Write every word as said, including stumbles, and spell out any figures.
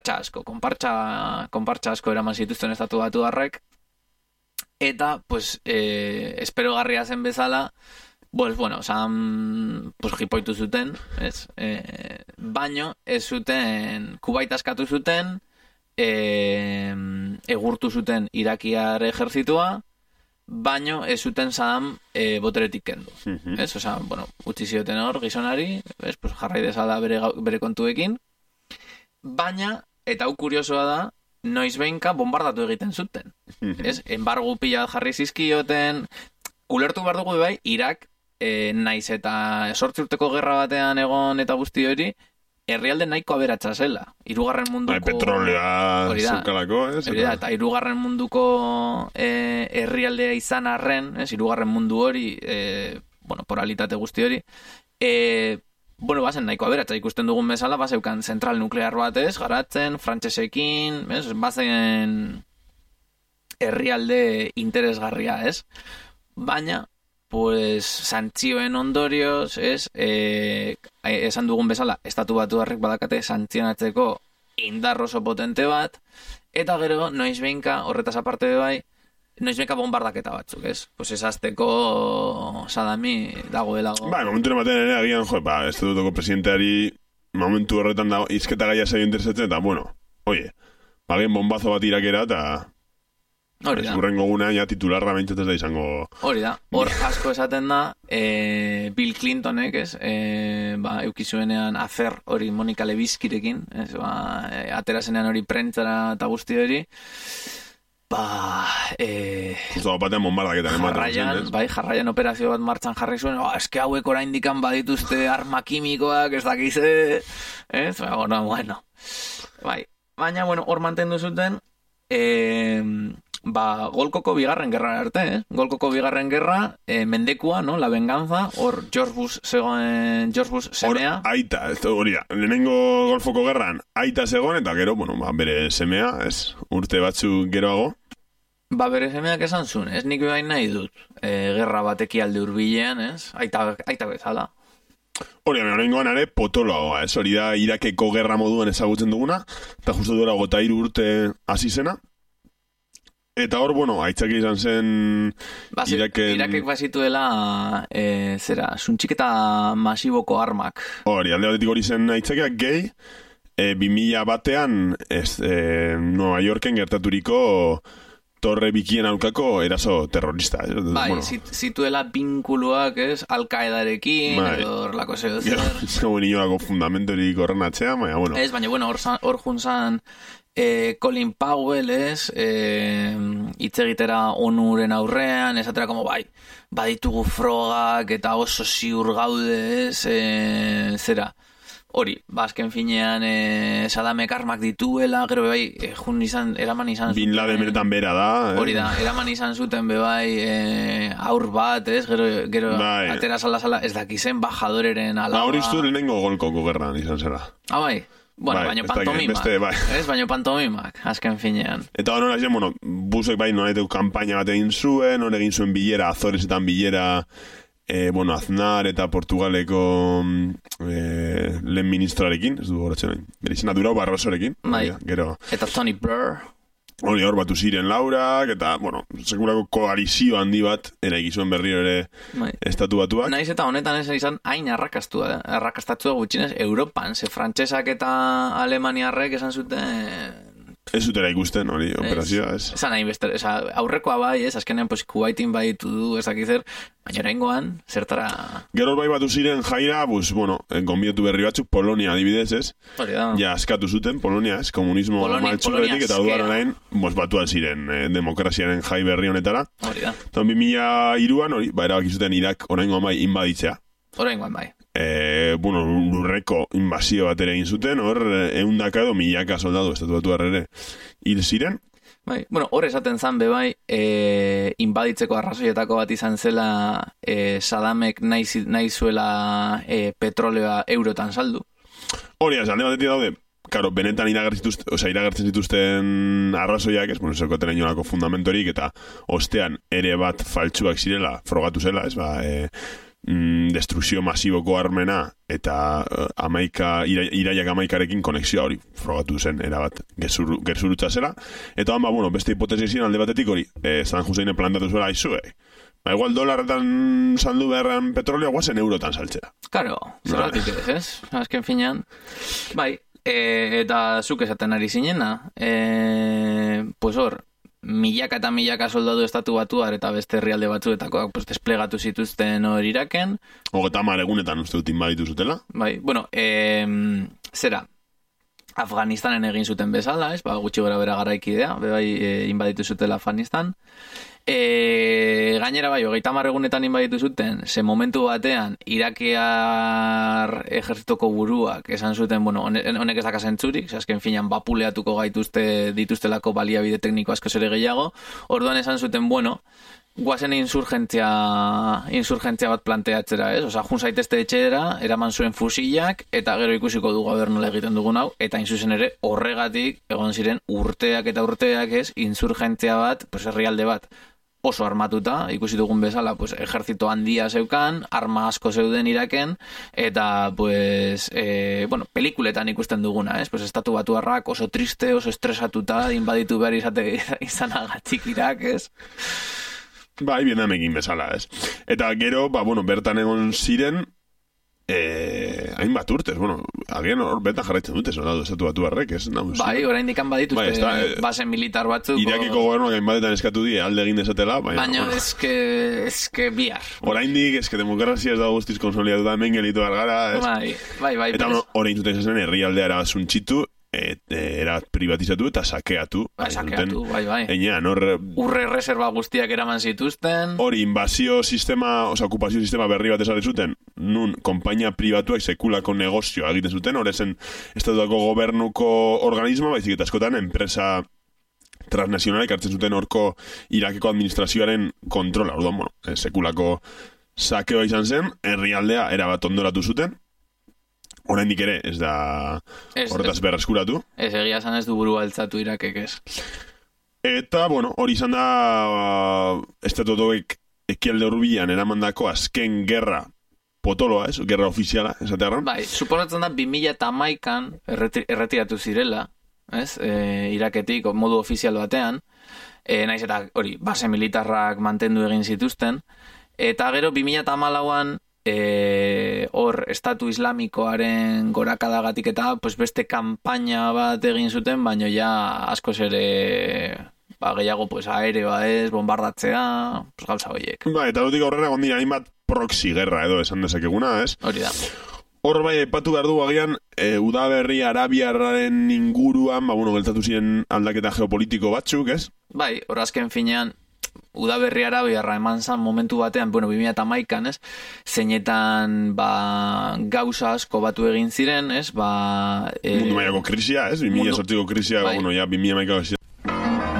asko, konpartsa, konpartsa asko eraman zituzten estatu batu harrek, eta, pues, eh, espero garria zen bezala, pues, bueno, zan, pues, jipoitu zuten, ez? Eh, baino, ez zuten, Kuwait askatu zuten, eh, egurtu zuten irakiar ejertzitua, baino ez zuten Saddam eh, boteretik kendu. Uh-huh. Ez? Osa, bueno, utzi zioten hor, gizonari, ez? Pues, jarrai dezala bere, bere kontuekin, baina, eta hau kuriosoa da, noiz behinka bombardatu egiten zuten. Uh-huh. Ez? Embargu pila jarri zizkioten, ulertu behar dugu bai, Irak, eh, naiz eta sortzi urteko gerra batean egon eta guzti hori, herrialde nahiko aberatsa zela. Hirugarren munduko... Bai, petrolea zeukalako, ez? Eta, eta hirugarren munduko eh, herrialdea izan arren, ez? Hirugarren mundu hori, eh, bueno, poralitate guzti hori, eh, bueno, bazen nahiko aberatsa ikusten dugun bezala, bazeukan zentral nuklear batez, garatzen, frantsesekin, ez? Bazen herrialde interesgarria, ez? Baina, pues, santzioen ondorioz, ez, eh, esan dugun bezala, estatu batu harrek badakate santzionatzeko indar oso potente bat, eta gero, noiz behinka, horretaz aparte de bai, noiz behinka bombardaketa batzuk, ez? Pues ez azteko Saddami dagoelago. Ba, momentu ematen ere, agian, jo, ba, estatutuko presidenteari momentu horretan dago, izketa gaia zaio interesatzen, eta, bueno, oie, bagien bombazo bat irakera, eta... Hori da. Urrengo gunean ja titularra bentsatez da izango... Hori da. Hor asko esaten da, eh, Bill Clintonek, ez, eh, ba, eukizuenean afer hori Monica Lewinskyrekin, ez, ba, eh, aterazenean hori prentzara eta guzti hori, ba, eh... Justo batean bombardaketan ematen. Jarraian, bai, jarraian operazio bat martxan jarri zuen, oh, eske hauek oraindikan badituzte arma kimikoak, ez dakize, ez, ba, bueno, bueno. Bai, baina, bueno, hor mantendu zuten, eh... ba, Golkoko bigarren gerra arte, eh? Golkoko bigarren gerra, eh, mendekua, no? La venganza, hor George Bush zegoen, George Bush semea. Hor aita, ez da hori da. Lehenengo Golfoko gerran aita zegoen, eta gero, bueno, ba, bere semea, ez, urte batzu geroago. Ba, bere semeak esan zuen, ez nik behain nahi dut, eh, gerra bateki alde hurbilean, ez? Aita, aita bezala. Hori, horrengoan ere potoloagoa, ez? Hori da, Irakeko gerra moduan ezagutzen duguna, eta justu duela gota hiru urte hasi zena. Eta hor, bueno, aitzaki izan zen Basi, Iraken... Irakek bazituela, e, zera, suntxiketa masiboko armak. Hori, alde batetik hori zen aitzakiak gehi, e, bi mila batean, ez, e, Nueva Yorken gertaturiko torre bikien aurkako eraso terrorista. Ez? Bai, bueno. Zituela binkuluak, ez, Al-Qaedarekin, bai. Edo horlako zeo zer. Ez gau niolako fundamentorik horren atzean, baina, bueno. Ez, baina, bueno, hor juntzan... Eh, Colin Powell, ez, eh, itzegitera onuren aurrean, esatera como, bai, baditugu frogak eta oso ziur gaude, ez, eh, zera, hori, bazken finean eh, Saddamek armak dituela, gero bebai, eh, jun izan, eraman izan Bin Laden benetan bera da, eh? Hori da, eraman izan zuten bebai eh, aur bat, ez, gero, gero bai. Atera sala-sala, ez dakizen bajadoreren alaba. Ba, hori iztu lehenengo Golkoko gerran izan zera. Ah, bai. Bueno, bai, baino pantomimak, beste, bai. Ez, baino pantomimak, azken finean. Eta hori zen, bueno, Busek bai noretu kampaina bat egin zuen, hori egin zuen bilera, Azoresetan bilera, eh, bueno, Aznar eta Portugaleko eh, lehen ministroarekin, ez du horatzen, bere izena durau Barrosorekin. Bai, gero, eta Tony Blair. Hori hor batu ziren laurak, eta, bueno, sekurako koalizio handi bat, eraiki zuen berriro ere bai. Estatu batuak. Naiz eta honetan ez izan hain arrakastua, eh? arrakastatua gutxinez Europan, ze frantsesak eta alemaniarrek esan zuten... Ez zutera ikusten, hori, operazioa, ez. Esan hain beste, eza, aurrekoa bai, ez, azkenean, pues, Kuwaitin bai du, ez dakizer, baina oraingoan, zertara... Gero bai batu ziren jaira, pues, bueno, gonbidatu berri batzuk, Polonia adibidez, ez? Hori da. Ja, askatu zuten, Polonia, ez? Komunismo maltsugaretik, eta duan orain, pues, batuan ziren eh, demokraziaren jai berri honetara. Hori da. Eta bi mila hiruan, hori, ba, erabaki zuten Irak oraingoan bai inbaditzea. Oraingoan bai. E, bueno, lurreko invasio bat ere egin zuten, hor, eundaka edo milaka soldadu estatu batu ere hil ziren. Bai, bueno, hor esaten zan be bai, e, inbaditzeko arrazoietako bat izan zela e, Saddamek nahi, nahi zuela e, petroleoa eurotan saldu. Hori, alde batetik daude, karo, benetan iragertzen, oza, iragertzen zituzten arrazoiak, ez, bueno, zerkoten inolako fundamentorik, eta ostean ere bat faltsuak zirela, frogatu zela, ez, ba, e, mm, destruzio masiboko armena eta uh, amaika, ira, iraiak amaikarekin konexioa hori frogatu zen erabat gezur, gezurutza zela. Eta ba, bueno, beste hipotesizien alde batetik hori, eh, San Huseine plantatu zuela aizue. Ba, igual dolarretan saldu beharren petrolio guazen eurotan saltzera. Karo, zerratik ez, ez? Azken finean. Bai, e, eta zuk esaten ari zinena, e, pues hor, milaka eta milaka soldadu estatu batuar eta beste herrialde batzuetakoak pues, desplegatu zituzten hor Iraken. Hogeta mar egunetan uste dut inbaditu zutela. Bai, bueno, e, zera, Afganistanen egin zuten bezala, ez? Ba, gutxi gora bera garaikidea, bai e, inbaditu zutela Afganistan. E, gainera bai, hogeita hamar egunetan inbaditu zuten, ze momentu batean irakiar ejertzitoko buruak esan zuten, bueno, honek ez daka zentzurik, azken finan bapuleatuko gaituzte dituztelako baliabide tekniko asko zere gehiago, orduan esan zuten, bueno, guazen insurgentzia insurgentzia bat planteatzera, ez? Osa, jun zaitezte etxera, eraman zuen fusilak, eta gero ikusiko du gobernola egiten dugun hau, eta inzuzen ere horregatik egon ziren urteak eta urteak, ez? Insurgentzia bat, pues herrialde bat, oso armatuta, ikusi dugun bezala, pues, ejertzito handia zeukan, arma asko zeuden Iraken, eta, pues, eh, bueno, pelikuletan ikusten duguna, ez? Pues, estatu batuarrak oso triste, oso estresatuta, inbaditu behar izate izanagatik Irak, ez? Bai, Vietnamekin bezala, ez? Eta gero, ba, bueno, bertan egon ziren, eh, hainbat urtez, bueno, agian hor betan jarraitzen dute, soldadu estatu batu harrek, ez? No, bai, orain dikan badituzte bai, esta, eh, basen militar batzuk. Irakiko o... gobernuak hainbatetan eskatu die, alde egin desatela, baina... Baina, bueno, eske, eske bihar. Orain dik, eske demokrazia ez da guztiz konsolidatuta hemen gelitu gara, ez? Bai, bai, bai. Eta bueno, orain zuten zen herrialdea erabasuntxitu, et, era privatizatu eta sakeatu. Bai, sakeatu, bai, bai. Einean, hor... Urre reserva guztiak eraman zituzten. Hori, invasio sistema, oza, okupazio sistema berri bat esarri zuten, nun, konpainia pribatuak sekulako negozioa egiten zuten, hor esen estatuako gobernuko organismo, baizik eta askotan, enpresa transnazionalek hartzen zuten horko Irakeko administrazioaren kontrola, orduan, bueno, sekulako sakeoa izan zen, herrialdea erabat ondoratu zuten, oraindik ere, ez da horretaz berreskuratu. Ez egia esan ez du burua altzatu Irakek ez. Eta, bueno, hori izan da uh, estatutoek ekialde hurbilan eramandako azken gerra potoloa, ez? Gerra ofiziala, esatearran. Bai, suposatzen da bi mila hamaikan erreti, erretiratu zirela, ez? E, Iraketik modu ofizial batean, e, naiz eta hori, base militarrak mantendu egin zituzten, eta gero bi mila hamalauan E, hor estatu islamikoaren gorakadagatik eta pues beste kanpaina bat egin zuten, baino ja askoz ere ba, gehiago pues, aereoa ez, bombardatzea, pues, gauza horiek. Ba, eta dutik aurrera gondira hainbat proxy gerra edo esan dezakeguna, ez? Hori da. Hor bai, epatu behar du agian, e, udaberri arabiarraren inguruan, ba, bueno, geltatu ziren aldaketa geopolitiko batzuk, ez? Bai, hor azken finean, udaberri arabiarra eman zan momentu batean, bueno, bi mila hamaikan, ez? Zeinetan, ba, gauza asko batu egin ziren, ez? Ba... E... Mundu mailako krisia, ez? bi mila zortziko krisia, bai. Bueno, ja, bi mila hamaika